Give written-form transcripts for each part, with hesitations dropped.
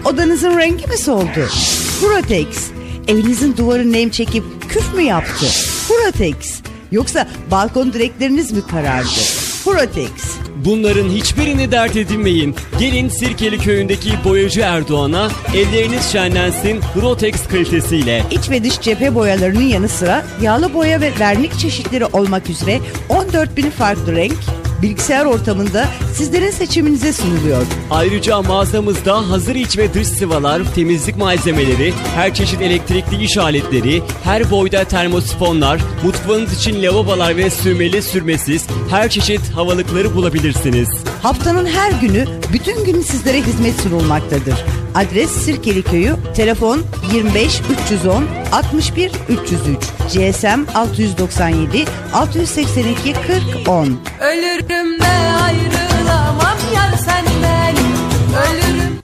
Odanızın rengi mi soldu? Furatex. Evinizin duvarı nem çekip küf mü yaptı? Furatex. Yoksa balkon direkleriniz mi karardı? Furatex. Bunların hiçbirini dert edinmeyin. Gelin Sirkeli Köyü'ndeki boyacı Erdoğan'a, evleriniz şenlensin Furatex kalitesiyle. İç ve dış cephe boyalarının yanı sıra yağlı boya ve vernik çeşitleri olmak üzere 14.000 farklı renk bilgisayar ortamında sizlerin seçiminize sunuluyor. Ayrıca mağazamızda hazır iç ve dış sıvalar, temizlik malzemeleri, her çeşit elektrikli iş aletleri, her boyda termosifonlar, mutfağınız için lavabolar ve sürmeli sürmesiz her çeşit havalıkları bulabilirsiniz. Haftanın her günü bütün gün sizlere hizmet sunulmaktadır. Adres Sirkeli Köyü, telefon 25 310 61 303, GSM 697 682 40 10. Ölürüm de ayrılamam yar senden, ölürüm.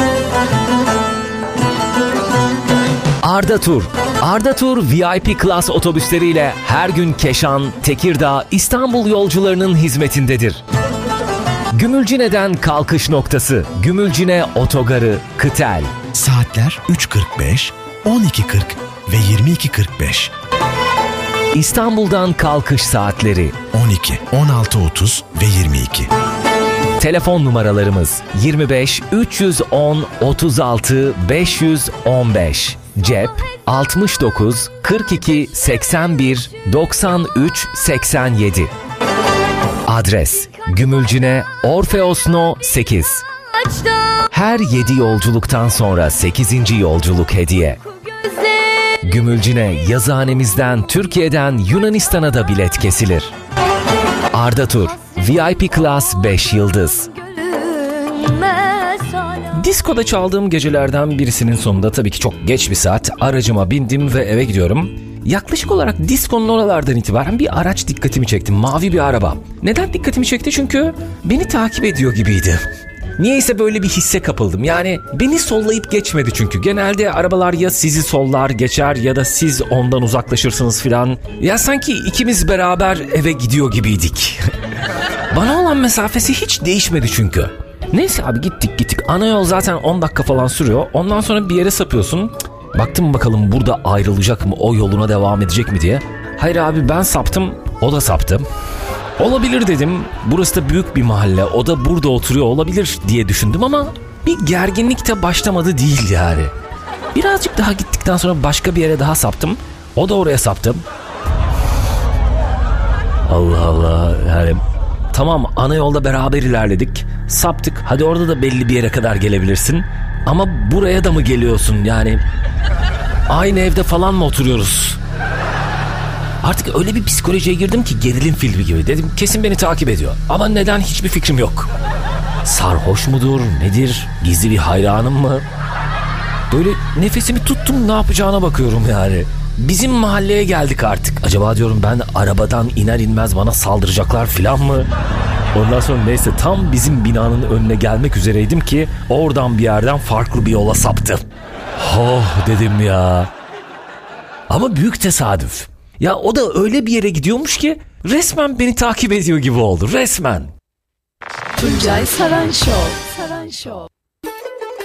Arda Tur. Arda Tur VIP Class otobüsleriyle her gün Keşan, Tekirdağ, İstanbul yolcularının hizmetindedir. Gümülcine'den kalkış noktası, Gümülcine Otogarı, Kıtel. Saatler 3.45, 12.40 ve 22.45. İstanbul'dan kalkış saatleri 12, 16.30 ve 22. Telefon numaralarımız 25 310 36 515. Cep 69 42 81 93 87. Adres Gümülcine Orfeos No 8. Her 7 yolculuktan sonra 8. yolculuk hediye. Gümülcine yazıhanemizden Türkiye'den Yunanistan'a da bilet kesilir. Arda Tur VIP Class 5 yıldız. Diskoda çaldığım gecelerden birisinin sonunda, tabii ki çok geç bir saat, aracıma bindim ve eve gidiyorum. Yaklaşık olarak diskonun oralardan itibaren bir araç dikkatimi çekti. Mavi bir araba. Neden dikkatimi çekti? Çünkü beni takip ediyor gibiydi. Niyeyse böyle bir hisse kapıldım. Yani beni sollayıp geçmedi çünkü. Genelde arabalar ya sizi sollar geçer ya da siz ondan uzaklaşırsınız filan. Ya sanki ikimiz beraber eve gidiyor gibiydik. Bana olan mesafesi hiç değişmedi çünkü. Neyse abi gittik. Ana yol zaten 10 dakika falan sürüyor. Ondan sonra bir yere sapıyorsun. Baktım bakalım burada ayrılacak mı, o yoluna devam edecek mi diye. Hayır abi, ben saptım, o da saptı. Olabilir dedim, burası da büyük bir mahalle, o da burada oturuyor olabilir diye düşündüm ama bir gerginlik de başlamadı değil yani. Birazcık daha gittikten sonra başka bir yere daha saptım, o da oraya saptı. Allah Allah, yani tamam, ana yolda beraber ilerledik, saptık, hadi orada da belli bir yere kadar gelebilirsin. Ama buraya da mı geliyorsun yani? Aynı evde falan mı oturuyoruz? Artık öyle bir psikolojiye girdim ki gerilim filmi gibi. Dedim kesin beni takip ediyor. Ama neden, hiçbir fikrim yok. Sarhoş mudur, nedir? Gizli bir hayranım mı? Böyle nefesimi tuttum, ne yapacağına bakıyorum yani. Bizim mahalleye geldik artık. Acaba diyorum ben arabadan iner inmez bana saldıracaklar falan mı? Ondan sonra neyse, tam bizim binanın önüne gelmek üzereydim ki oradan bir yerden farklı bir yola saptı. Oh dedim ya. Ama büyük tesadüf. Ya o da öyle bir yere gidiyormuş ki resmen beni takip ediyor gibi oldu. Resmen. Tuncay Saran Show.